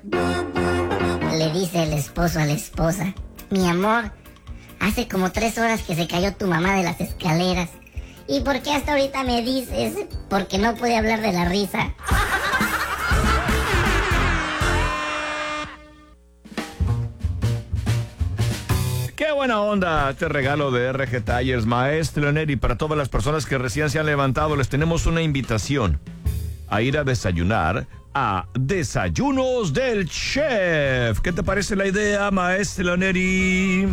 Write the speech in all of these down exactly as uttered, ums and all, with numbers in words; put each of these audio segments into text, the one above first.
Le dice el esposo a la esposa: mi amor, hace como tres horas que se cayó tu mamá de las escaleras. ¿Y por qué hasta ahorita me dices? Porque no pude hablar de la risa. ¡Qué buena onda! Este regalo de R G Tires, Maestro Neri. Para todas las personas que recién se han levantado, les tenemos una invitación a ir a desayunar a Desayunos del Chef. ¿Qué te parece la idea, Maestro Neri?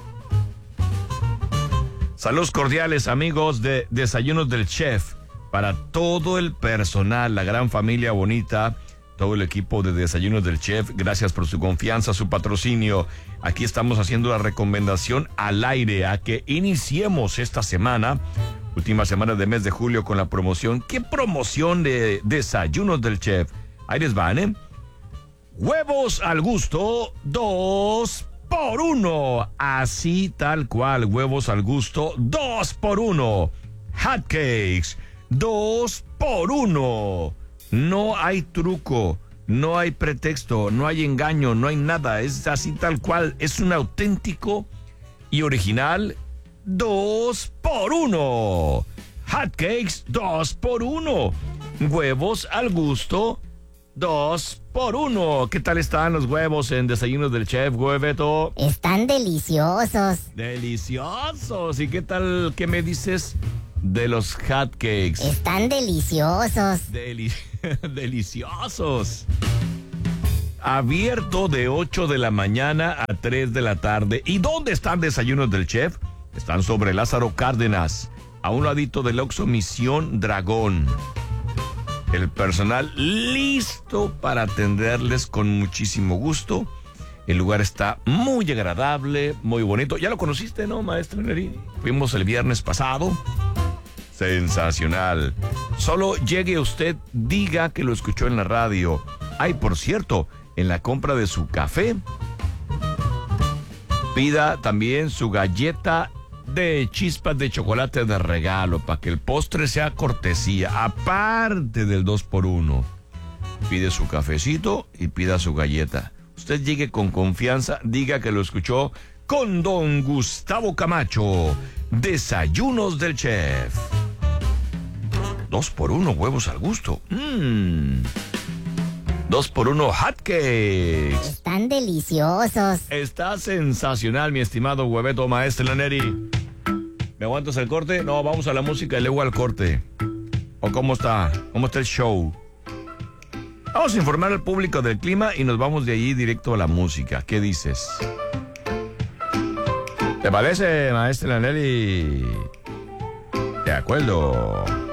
Saludos cordiales, amigos de Desayunos del Chef. Para todo el personal, la gran familia bonita, todo el equipo de Desayunos del Chef, gracias por su confianza, su patrocinio. Aquí estamos haciendo la recomendación al aire a que iniciemos esta semana, última semana del mes de julio, con la promoción. ¿Qué promoción de Desayunos del Chef? Ahí les van, ¿eh? Huevos al gusto, dos por uno. Así tal cual, huevos al gusto, dos por uno. Hot cakes, dos por uno. No hay truco, no hay pretexto, no hay engaño, no hay nada. Es así tal cual, es un auténtico y original dos por uno. Hot cakes, dos por uno. Huevos al gusto, dos por uno. ¿Qué tal están los huevos en Desayunos del Chef, Hueveto? Están deliciosos. Deliciosos. ¿Y qué tal, qué me dices de los hot cakes? Están deliciosos. Deli- deliciosos. Abierto de ocho de la mañana a tres de la tarde. ¿Y dónde están Desayunos del Chef? Están sobre Lázaro Cárdenas, a un ladito del Oxxo Misión Dragón. El personal listo para atenderles con muchísimo gusto. El lugar está muy agradable, muy bonito. Ya lo conociste, ¿no, Maestro Neri? Fuimos el viernes pasado. Sensacional. Solo llegue usted, diga que lo escuchó en la radio. Ay, por cierto, en la compra de su café, pida también su galleta de chispas de chocolate de regalo para que el postre sea cortesía, aparte del dos por uno. Pide su cafecito y pida su galleta. Usted llegue con confianza, diga que lo escuchó con don Gustavo Camacho. Desayunos del Chef. Dos por uno, huevos al gusto. Mmm. Dos por uno, hot cakes. Están deliciosos. Está sensacional, mi estimado Hueveto, Maestro Neri. ¿Me aguantas el corte? No, vamos a la música y luego al corte. ¿O cómo está? ¿Cómo está el show? Vamos a informar al público del clima y nos vamos de allí directo a la música. ¿Qué dices? ¿Te parece, Maestro Neri? De acuerdo.